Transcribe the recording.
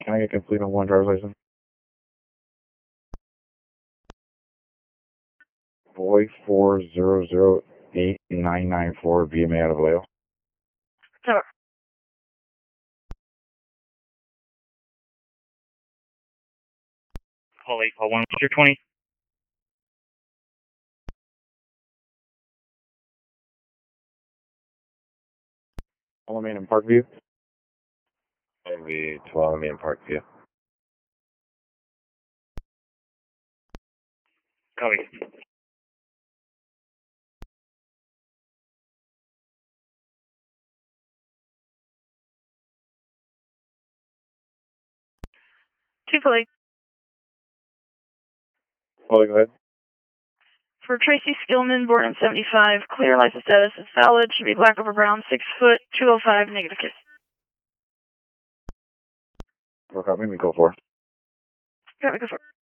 Can I get complete on one driver's license? Boy 4008994 VMA out of Vallejo. Sure. Call 8, call 1, what's your 20? Alameda in Parkview. NV 12 in Parkview. Copy. Two plate. Well, go ahead. For Tracy Skillman, born in 75, clear license status is valid, should be black over brown, 6 foot, 205, negative kiss. Copy, we go for. Got me, go for it.